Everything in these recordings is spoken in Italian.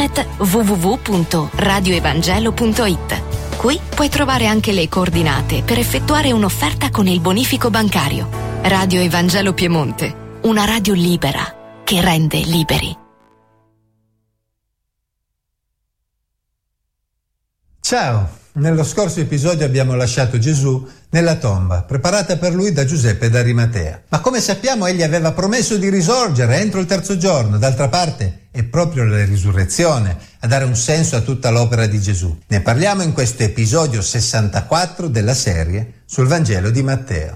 www.radioevangelo.it. Qui puoi trovare anche le coordinate per effettuare un'offerta con il bonifico bancario. Radio Evangelo Piemonte, una radio libera che rende liberi. Ciao, nello scorso episodio abbiamo lasciato Gesù nella tomba preparata per lui da Giuseppe d'Arimatea. Ma come sappiamo egli aveva promesso di risorgere entro il terzo giorno. D'altra parte è proprio la risurrezione a dare un senso a tutta l'opera di Gesù. Ne parliamo in questo episodio 64 della serie sul Vangelo di Matteo.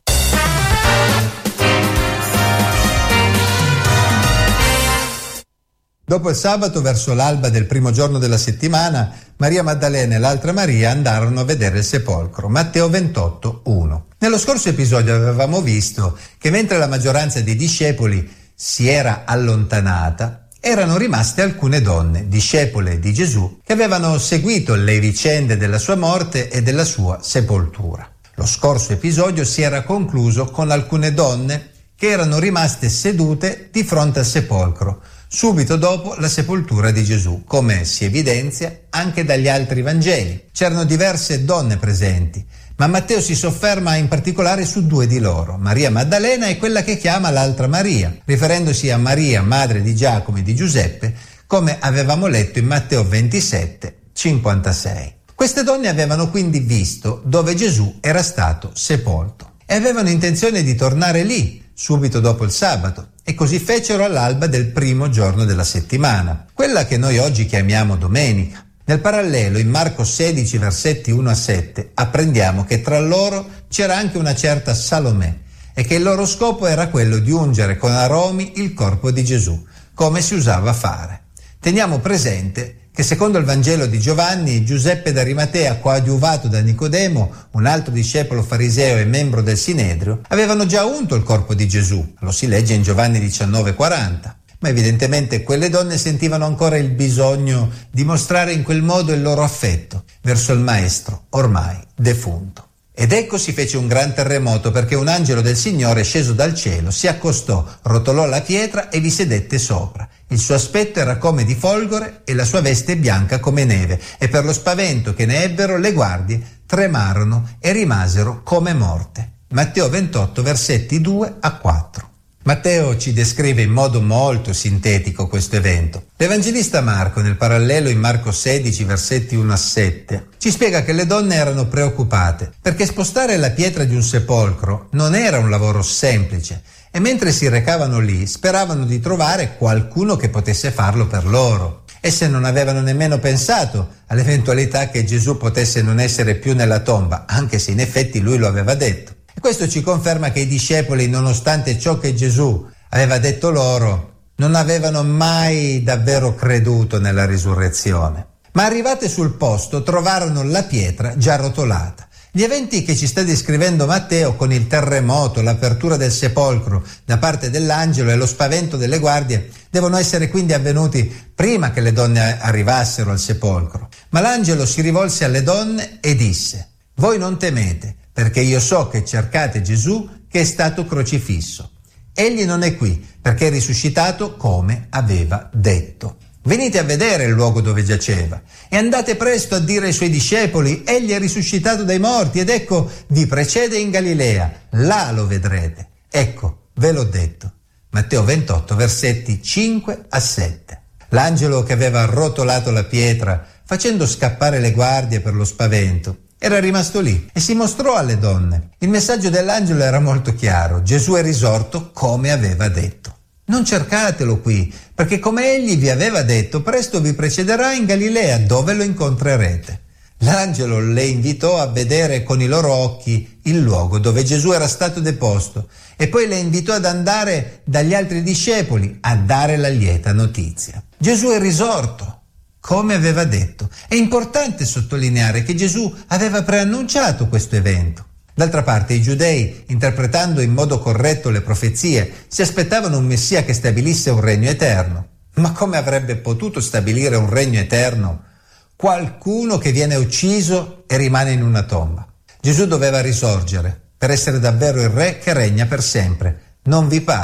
Dopo il sabato, verso l'alba del primo giorno della settimana, Maria Maddalena e l'altra Maria andarono a vedere il sepolcro. Matteo 28, 1. Nello scorso episodio avevamo visto che mentre la maggioranza dei discepoli si era allontanata, erano rimaste alcune donne, discepole di Gesù, che avevano seguito le vicende della sua morte e della sua sepoltura. Lo scorso episodio si era concluso con alcune donne che erano rimaste sedute di fronte al sepolcro, subito dopo la sepoltura di Gesù, come si evidenzia anche dagli altri Vangeli. C'erano diverse donne presenti, ma Matteo si sofferma in particolare su due di loro, Maria Maddalena e quella che chiama l'altra Maria, riferendosi a Maria, madre di Giacomo e di Giuseppe, come avevamo letto in Matteo 27, 56. Queste donne avevano quindi visto dove Gesù era stato sepolto e avevano intenzione di tornare lì, subito dopo il sabato, e così fecero all'alba del primo giorno della settimana, quella che noi oggi chiamiamo domenica. Nel parallelo, in Marco 16, versetti 1 a 7, apprendiamo che tra loro c'era anche una certa Salomè e che il loro scopo era quello di ungere con aromi il corpo di Gesù, come si usava fare. Teniamo presente che secondo il Vangelo di Giovanni, Giuseppe d'Arimatea, coadiuvato da Nicodemo, un altro discepolo fariseo e membro del Sinedrio, avevano già unto il corpo di Gesù. Lo si legge in Giovanni 19,40. Ma evidentemente quelle donne sentivano ancora il bisogno di mostrare in quel modo il loro affetto verso il Maestro, ormai defunto. Ed ecco si fece un gran terremoto perché un angelo del Signore sceso dal cielo si accostò, rotolò la pietra e vi sedette sopra. Il suo aspetto era come di folgore e la sua veste bianca come neve, e per lo spavento che ne ebbero le guardie tremarono e rimasero come morte. Matteo 28, versetti 2 a 4. Matteo ci descrive in modo molto sintetico questo evento. L'Evangelista Marco, nel parallelo in Marco 16, versetti 1 a 7, ci spiega che le donne erano preoccupate perché spostare la pietra di un sepolcro non era un lavoro semplice e mentre si recavano lì speravano di trovare qualcuno che potesse farlo per loro. Esse non avevano nemmeno pensato all'eventualità che Gesù potesse non essere più nella tomba, anche se in effetti lui lo aveva detto. E questo ci conferma che i discepoli, nonostante ciò che Gesù aveva detto loro, non avevano mai davvero creduto nella risurrezione. Ma arrivate sul posto trovarono la pietra già rotolata. Gli eventi che ci sta descrivendo Matteo, con il terremoto, l'apertura del sepolcro da parte dell'angelo e lo spavento delle guardie, devono essere quindi avvenuti prima che le donne arrivassero al sepolcro. Ma l'angelo si rivolse alle donne e disse: «Voi non temete, perché io so che cercate Gesù che è stato crocifisso. Egli non è qui, perché è risuscitato come aveva detto. Venite a vedere il luogo dove giaceva e andate presto a dire ai suoi discepoli: egli è risuscitato dai morti ed ecco vi precede in Galilea, là lo vedrete. Ecco, ve l'ho detto». Matteo 28, versetti 5 a 7. L'angelo che aveva rotolato la pietra, facendo scappare le guardie per lo spavento, era rimasto lì e si mostrò alle donne. Il messaggio dell'angelo era molto chiaro: Gesù è risorto come aveva detto. Non cercatelo qui, perché come egli vi aveva detto, presto vi precederà in Galilea, dove lo incontrerete. L'angelo le invitò a vedere con i loro occhi il luogo dove Gesù era stato deposto e poi le invitò ad andare dagli altri discepoli a dare la lieta notizia. Gesù è risorto, come aveva detto. È importante sottolineare che Gesù aveva preannunciato questo evento. D'altra parte i giudei, interpretando in modo corretto le profezie, si aspettavano un Messia che stabilisse un regno eterno. Ma come avrebbe potuto stabilire un regno eterno qualcuno che viene ucciso e rimane in una tomba? Gesù doveva risorgere per essere davvero il re che regna per sempre. Non vi pare?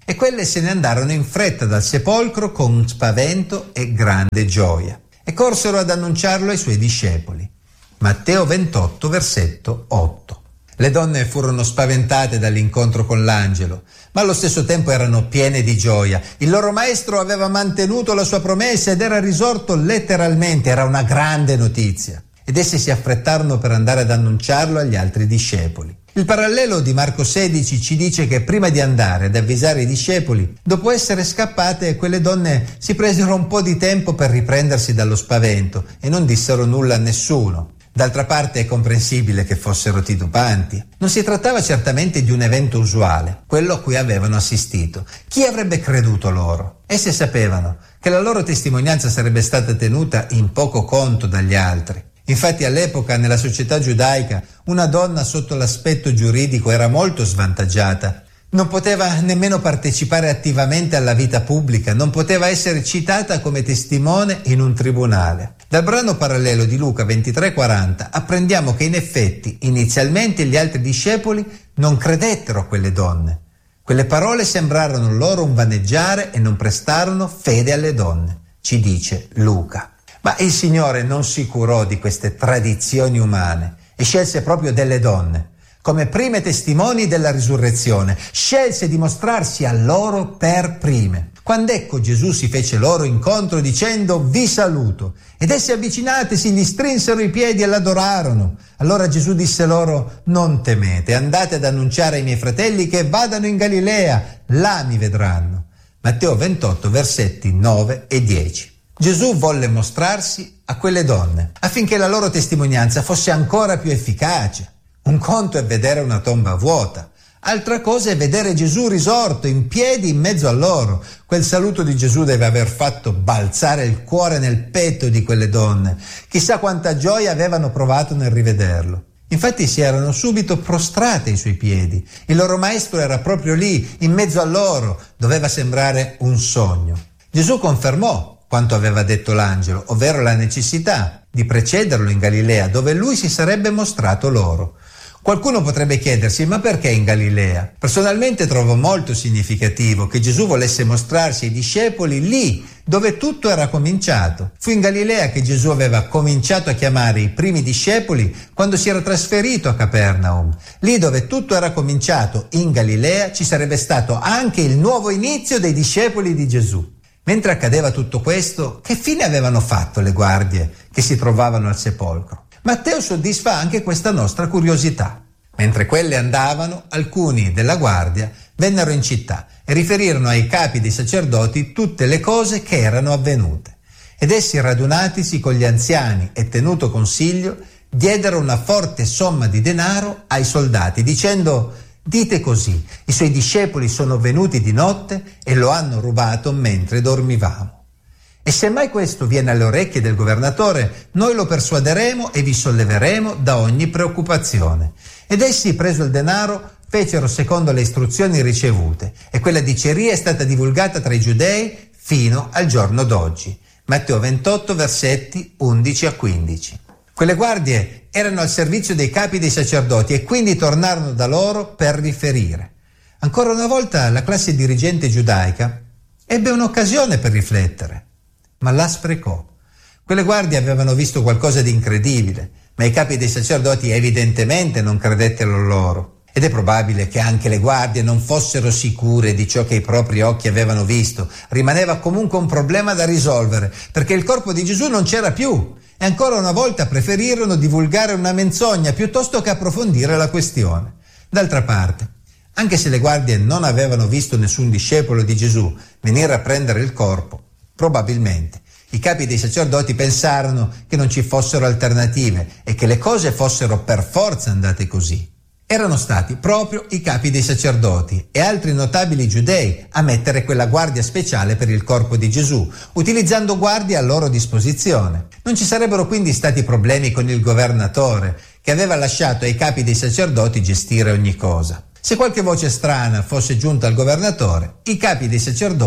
E quelle se ne andarono in fretta dal sepolcro con spavento e grande gioia, e corsero ad annunciarlo ai suoi discepoli. Matteo 28, versetto 8. Le donne furono spaventate dall'incontro con l'angelo, ma allo stesso tempo erano piene di gioia. Il loro maestro aveva mantenuto la sua promessa ed era risorto letteralmente, era una grande notizia. Ed essi si affrettarono per andare ad annunciarlo agli altri discepoli. Il parallelo di Marco 16 ci dice che prima di andare ad avvisare i discepoli, dopo essere scappate, quelle donne si presero un po' di tempo per riprendersi dallo spavento e non dissero nulla a nessuno. D'altra parte è comprensibile che fossero titubanti. Non si trattava certamente di un evento usuale, quello a cui avevano assistito. Chi avrebbe creduto loro? Esse sapevano che la loro testimonianza sarebbe stata tenuta in poco conto dagli altri. Infatti all'epoca nella società giudaica una donna sotto l'aspetto giuridico era molto svantaggiata. Non poteva nemmeno partecipare attivamente alla vita pubblica, non poteva essere citata come testimone in un tribunale. Dal brano parallelo di Luca 23,40 apprendiamo che in effetti inizialmente gli altri discepoli non credettero a quelle donne. Quelle parole sembrarono loro un vaneggiare e non prestarono fede alle donne, ci dice Luca. Ma il Signore non si curò di queste tradizioni umane e scelse proprio delle donne come prime testimoni della risurrezione. Scelse di mostrarsi a loro per prime. Quando ecco Gesù si fece loro incontro dicendo: vi saluto. Ed essi avvicinatisi gli strinsero i piedi e l'adorarono. Allora Gesù disse loro: non temete, andate ad annunciare ai miei fratelli che vadano in Galilea, là mi vedranno. Matteo 28 versetti 9 e 10. Gesù volle mostrarsi a quelle donne affinché la loro testimonianza fosse ancora più efficace. Un conto è vedere una tomba vuota, altra cosa è vedere Gesù risorto in piedi in mezzo a loro. Quel saluto di Gesù deve aver fatto balzare il cuore nel petto di quelle donne. Chissà quanta gioia avevano provato nel rivederlo. Infatti si erano subito prostrate ai suoi piedi. Il loro maestro era proprio lì, in mezzo a loro. Doveva sembrare un sogno. Gesù confermò quanto aveva detto l'angelo, ovvero la necessità di precederlo in Galilea, dove lui si sarebbe mostrato loro. Qualcuno potrebbe chiedersi: ma perché in Galilea? Personalmente trovo molto significativo che Gesù volesse mostrarsi ai discepoli lì, dove tutto era cominciato. Fu in Galilea che Gesù aveva cominciato a chiamare i primi discepoli quando si era trasferito a Capernaum. Lì dove tutto era cominciato, in Galilea, ci sarebbe stato anche il nuovo inizio dei discepoli di Gesù. Mentre accadeva tutto questo, che fine avevano fatto le guardie che si trovavano al sepolcro? Matteo soddisfa anche questa nostra curiosità. Mentre quelle andavano, alcuni della guardia vennero in città e riferirono ai capi dei sacerdoti tutte le cose che erano avvenute. Ed essi, radunatisi con gli anziani e tenuto consiglio, diedero una forte somma di denaro ai soldati, dicendo: dite così, i suoi discepoli sono venuti di notte e lo hanno rubato mentre dormivamo. E se mai questo viene alle orecchie del governatore, noi lo persuaderemo e vi solleveremo da ogni preoccupazione. Ed essi, preso il denaro, fecero secondo le istruzioni ricevute, e quella diceria è stata divulgata tra i giudei fino al giorno d'oggi. Matteo 28, versetti 11 a 15. Quelle guardie erano al servizio dei capi dei sacerdoti e quindi tornarono da loro per riferire. Ancora una volta la classe dirigente giudaica ebbe un'occasione per riflettere, ma la sprecò. Quelle guardie avevano visto qualcosa di incredibile, ma i capi dei sacerdoti evidentemente non credettero loro. Ed è probabile che anche le guardie non fossero sicure di ciò che i propri occhi avevano visto. Rimaneva comunque un problema da risolvere, perché il corpo di Gesù non c'era più. E ancora una volta preferirono divulgare una menzogna piuttosto che approfondire la questione. D'altra parte, anche se le guardie non avevano visto nessun discepolo di Gesù venire a prendere il corpo, probabilmente i capi dei sacerdoti pensarono che non ci fossero alternative e che le cose fossero per forza andate così. Erano stati proprio i capi dei sacerdoti e altri notabili giudei a mettere quella guardia speciale per il corpo di Gesù, utilizzando guardie a loro disposizione. Non ci sarebbero quindi stati problemi con il governatore, che aveva lasciato ai capi dei sacerdoti gestire ogni cosa. Se qualche voce strana fosse giunta al governatore, i capi dei sacerdoti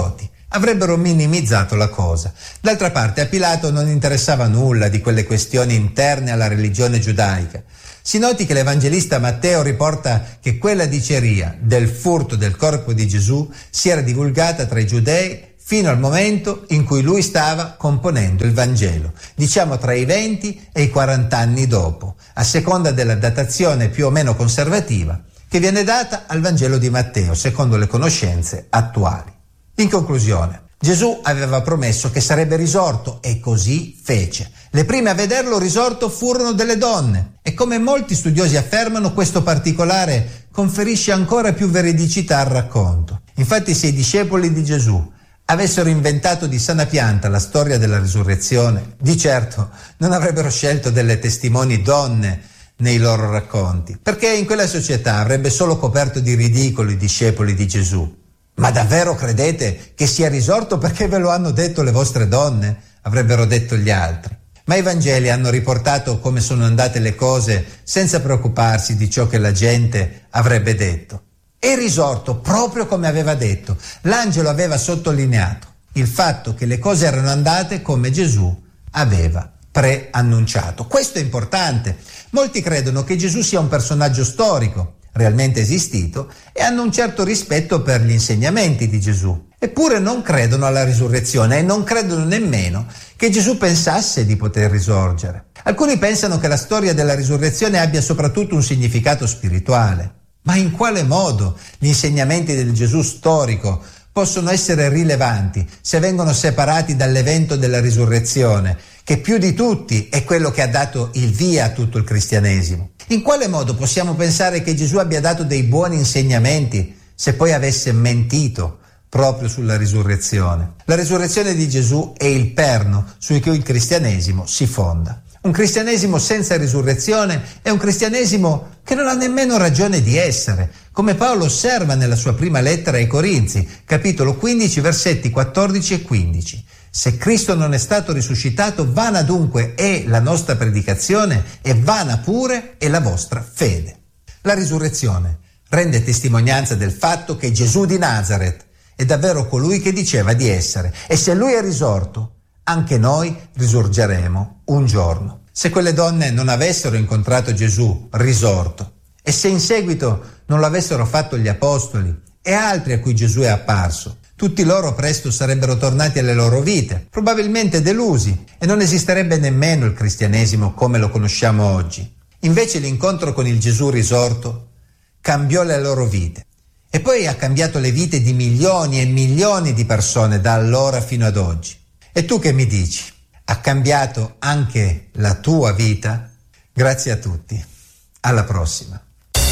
avrebbero minimizzato la cosa. D'altra parte a Pilato non interessava nulla di quelle questioni interne alla religione giudaica. Si noti che l'evangelista Matteo riporta che quella diceria del furto del corpo di Gesù si era divulgata tra i giudei fino al momento in cui lui stava componendo il Vangelo, diciamo tra i 20 e i 40 anni dopo, a seconda della datazione più o meno conservativa che viene data al Vangelo di Matteo, secondo le conoscenze attuali. In conclusione, Gesù aveva promesso che sarebbe risorto e così fece. Le prime a vederlo risorto furono delle donne e come molti studiosi affermano, questo particolare conferisce ancora più veridicità al racconto. Infatti, se i discepoli di Gesù avessero inventato di sana pianta la storia della risurrezione, di certo non avrebbero scelto delle testimoni donne nei loro racconti, perché in quella società avrebbe solo coperto di ridicolo i discepoli di Gesù. Ma davvero credete che sia risorto perché ve lo hanno detto le vostre donne? Avrebbero detto gli altri. Ma i Vangeli hanno riportato come sono andate le cose senza preoccuparsi di ciò che la gente avrebbe detto. È risorto proprio come aveva detto. L'angelo aveva sottolineato il fatto che le cose erano andate come Gesù aveva preannunciato. Questo è importante. Molti credono che Gesù sia un personaggio storico, realmente esistito, e hanno un certo rispetto per gli insegnamenti di Gesù. Eppure non credono alla risurrezione e non credono nemmeno che Gesù pensasse di poter risorgere. Alcuni pensano che la storia della risurrezione abbia soprattutto un significato spirituale. Ma in quale modo gli insegnamenti del Gesù storico possono essere rilevanti se vengono separati dall'evento della risurrezione, che più di tutti è quello che ha dato il via a tutto il cristianesimo? In quale modo possiamo pensare che Gesù abbia dato dei buoni insegnamenti se poi avesse mentito proprio sulla risurrezione? La risurrezione di Gesù è il perno su cui il cristianesimo si fonda. Un cristianesimo senza risurrezione è un cristianesimo che non ha nemmeno ragione di essere, come Paolo osserva nella sua prima lettera ai Corinzi, capitolo 15, versetti 14 e 15. Se Cristo non è stato risuscitato, vana dunque è la nostra predicazione e vana pure è la vostra fede. La risurrezione rende testimonianza del fatto che Gesù di Nazaret è davvero colui che diceva di essere, e se lui è risorto, anche noi risorgeremo un giorno. Se quelle donne non avessero incontrato Gesù risorto e se in seguito non l'avessero fatto gli apostoli e altri a cui Gesù è apparso, tutti loro presto sarebbero tornati alle loro vite, probabilmente delusi, e non esisterebbe nemmeno il cristianesimo come lo conosciamo oggi. Invece l'incontro con il Gesù risorto cambiò le loro vite e poi ha cambiato le vite di milioni e milioni di persone da allora fino ad oggi. E tu che mi dici? Ha cambiato anche la tua vita? Grazie a tutti. Alla prossima.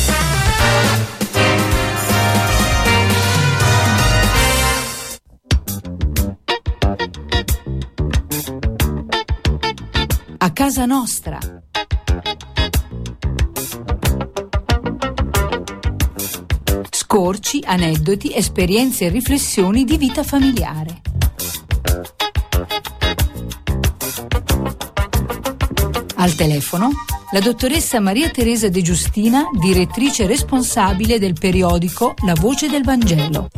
A casa nostra. Scorci, aneddoti, esperienze e riflessioni di vita familiare. Al telefono la dottoressa Maria Teresa De Giustina, direttrice responsabile del periodico La Voce del Vangelo.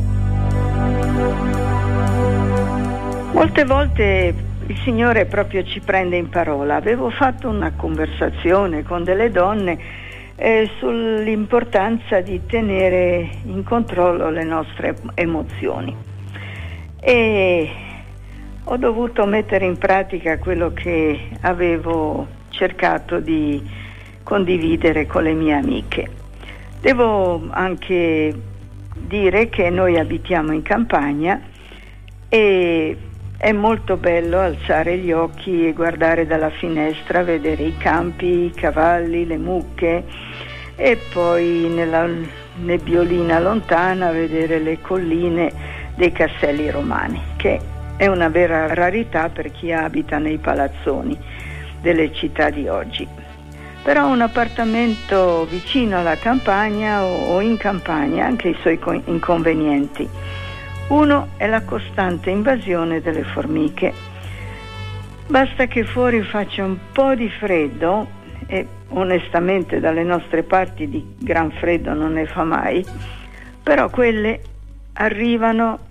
Molte volte il Signore proprio ci prende in parola. Avevo fatto una conversazione con delle donne sull'importanza di tenere in controllo le nostre emozioni e ho dovuto mettere in pratica quello che avevo cercato di condividere con le mie amiche. Devo anche dire che noi abitiamo in campagna e è molto bello alzare gli occhi e guardare dalla finestra, vedere i campi, i cavalli, le mucche e poi nella nebbiolina lontana vedere le colline dei castelli romani, che è una vera rarità per chi abita nei palazzoni delle città di oggi. Però un appartamento vicino alla campagna o in campagna ha anche i suoi inconvenienti. Uno è la costante invasione delle formiche. Basta che fuori faccia un po' di freddo, e onestamente dalle nostre parti di gran freddo non ne fa mai, però quelle arrivano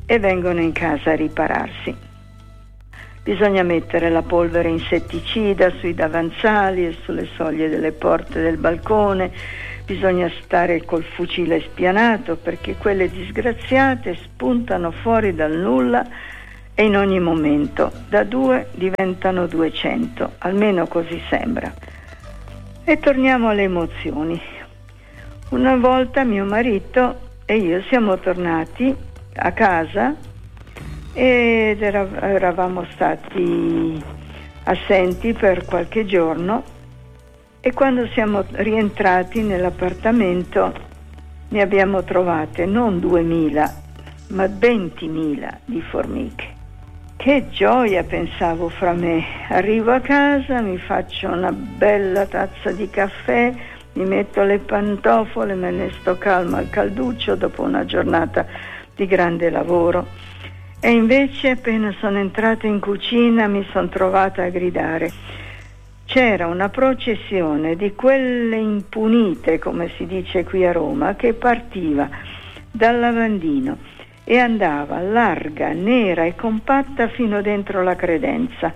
e vengono in casa a ripararsi. Bisogna mettere la polvere insetticida sui davanzali e sulle soglie delle porte del balcone, bisogna stare col fucile spianato perché quelle disgraziate spuntano fuori dal nulla e in ogni momento da 2 diventano 200, almeno così sembra. E torniamo alle emozioni. Una volta mio marito e io siamo tornati a casa ed eravamo stati assenti per qualche giorno e quando siamo rientrati nell'appartamento ne abbiamo trovate non 2000 ma 20.000 di formiche. Che gioia, pensavo fra me. Arrivo a casa, mi faccio una bella tazza di caffè, mi metto le pantofole, me ne sto calma al calduccio dopo una giornata di grande lavoro. E invece appena sono entrata in cucina mi sono trovata a gridare. C'era una processione di quelle impunite, come si dice qui a Roma, che partiva dal lavandino e andava larga, nera e compatta fino dentro la credenza.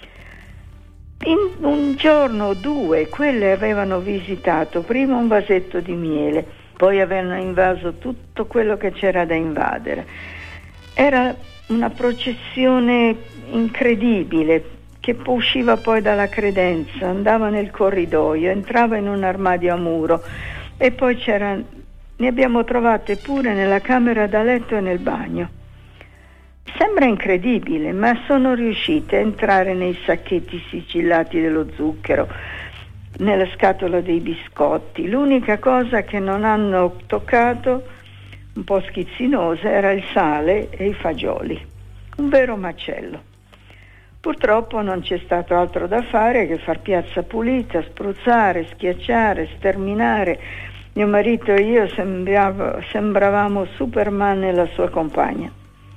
In un giorno o due quelle avevano visitato prima un vasetto di miele, poi avevano invaso tutto quello che c'era da invadere. Era una processione incredibile che usciva poi dalla credenza, andava nel corridoio, entrava in un armadio a muro e poi ne abbiamo trovate pure nella camera da letto e nel bagno. Sembra incredibile, ma sono riuscite a entrare nei sacchetti sigillati dello zucchero, nella scatola dei biscotti. L'unica cosa che non hanno toccato, un po' schizzinosa, era il sale e i fagioli. Un vero macello. Purtroppo non c'è stato altro da fare che far piazza pulita, spruzzare, schiacciare, sterminare. Mio marito e io sembravamo Superman e la sua compagna.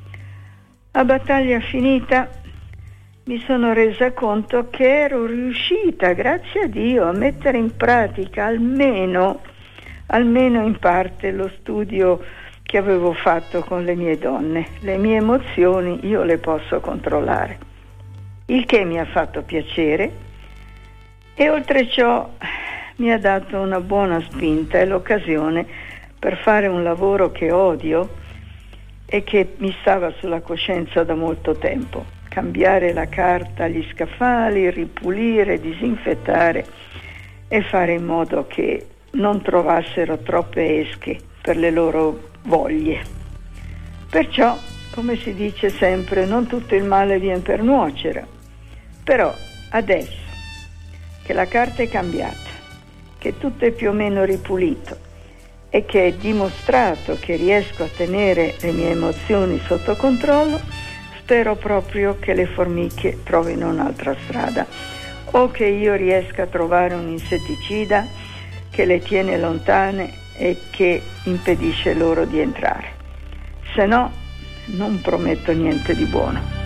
A battaglia finita mi sono resa conto che ero riuscita, grazie a Dio, a mettere in pratica almeno in parte lo studio che avevo fatto con le mie donne. Le mie emozioni io le posso controllare, il che mi ha fatto piacere e oltre ciò mi ha dato una buona spinta e l'occasione per fare un lavoro che odio e che mi stava sulla coscienza da molto tempo: cambiare la carta, gli scaffali, ripulire, disinfettare e fare in modo che non trovassero troppe esche per le loro voglie. Perciò, come si dice sempre, non tutto il male viene per nuocere. Però adesso che la carta è cambiata, che tutto è più o meno ripulito e che è dimostrato che riesco a tenere le mie emozioni sotto controllo, spero proprio che le formiche trovino un'altra strada o che io riesca a trovare un insetticida che le tiene lontane e che impedisce loro di entrare. Se no, non prometto niente di buono.